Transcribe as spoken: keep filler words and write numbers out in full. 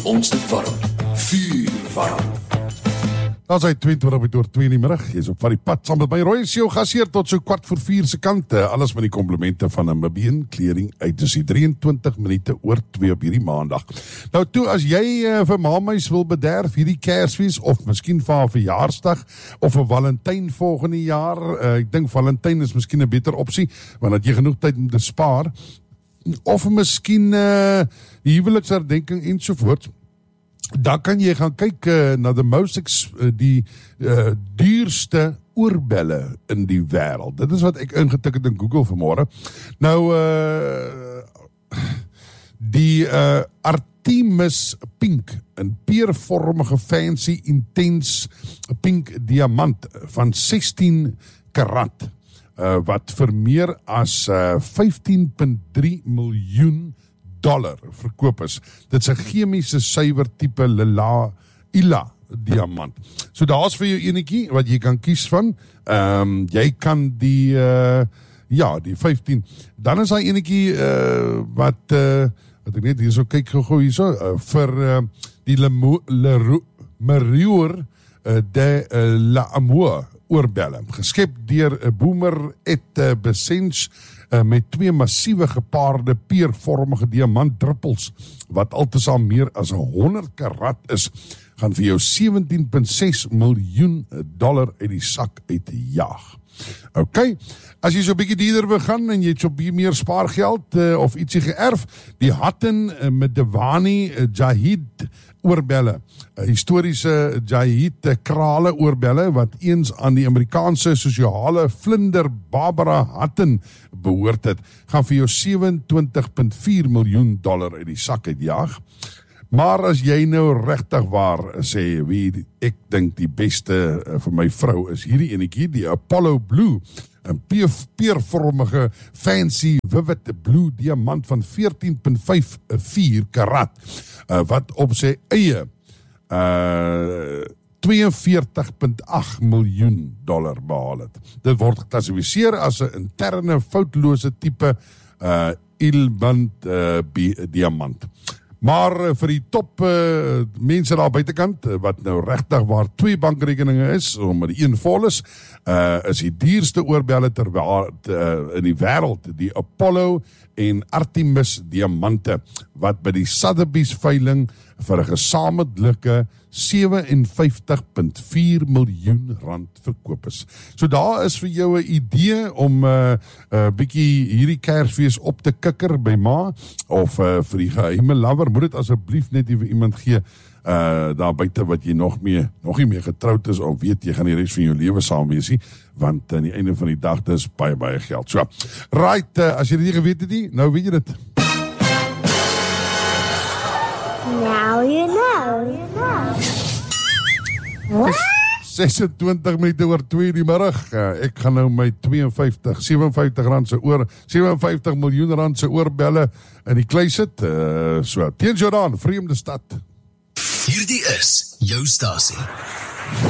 ons dit warm. Vuur warm. Daar is hy twintig oor twee in die middag. Jy is op van die pad saam met my Roy en Seo gasheer tot so kwart voor vier se kante. Alles met die komplimente van 'n Mabeen kleding uit. Dis die drieëntwintig minute oor twee op hierdie maandag. Nou toe, as jy uh, vir mameis wil bederf hierdie Kersfees of miskien vir haar verjaarsdag of 'n Valentyn volgende jaar, uh, ek dink Valentyn is miskien 'n beter opsie want dat jy genoeg tyd om te spaar. Of miskien uh, die huweliksherdenking ensovoorts. Dan kan jy gaan kyk uh, na the most uh, die uh, duurste oorbelle in die wêreld. Dit is wat ek ingetik het in Google vanmôre. Nou uh, die uh, Artemis Pink, 'n peervormige fancy intense pink diamant van sestien karat, uh, wat vir meer as uh, vyftien komma drie miljoen dollar verkoop is. Dit is 'n chemiese suiwer tipe Lila Ila diamant. So daar's vir jou enetjie wat jy kan kies van. Ehm um, jy kan die uh, ja, die vyftien. Dan is daar enetjie uh, wat uh, wat ek net hierso kyk gou hierso uh, vir uh, die Mercure uh, de uh, l'Amour oorbelle, geskep deur 'n Boomer et uh, Besenge Uh, met twee massiewe gepaarde peervormige diamantdruppels wat altesaam meer as honderd karat is, gaan vir jou sewentien komma ses miljoen dollar uit die sak uitjaag. Ok, as jy so 'n bietjie dierder wil gaan en jy het so 'n bietjie meer spaargeld uh, of ietsie geërf, die Hatton uh, met Devani uh, Jahid oorbelle, uh, historiese Jahid krale oorbelle wat eens aan die Amerikaanse sosiale vlinder Barbara Hatton behoort het, gaan vir jou sewenentwintig komma vier miljoen dollar uit die sak uitjaag. Maar as jy nou regtig waar sê, wie ek dink die beste uh, vir my vrou is hierdie enetjie, die Apollo Blue, 'n peervormige fancy vivid blue diamant van veertien komma vyf vier karat, uh, wat op sy eie uh, tweeënveertig komma agt miljoen dollar behaal het. Dit word geklassifiseer as 'n interne foutlose tipe uh, Ilband uh, diamant. Maar uh, vir die top uh, mense daar buitekant, uh, wat nou regtig waar twee bankrekeninge is, omdat die een vol is, uh, is die duurste oorbelle ter uh, in die wêreld, die Apollo en Artemis diamante, wat by die Sotheby's veiling vir 'n gesamentlike sewenvyftig komma vier miljoen rand verkoop is. So daar is vir jou 'n idee om 'n uh, uh, bietjie hierdie Kersfees op te kikker by ma, of uh, vir die geheime lover, moet dit asseblief net vir iemand gee, uh, daar buite wat jy nog mee, nog nie meer getroud is, of weet jy gaan die res van jou lewe saam wees nie, want aan die einde van die dag, dis baie, baie geld. So, right, uh, as jy dit nie geweet het nie, nou weet jy dit. Now you know, you know. What? sesentwintig minute oor twee die middag. Uh, ek gaan nou my tweeënvyftig, sewenvyftig rand se oor, sewenvyftig miljoen rand se oorbelle in die klei sit. Uh, so, teen Jordan, vreemde stad. Hierdie is jou stasie.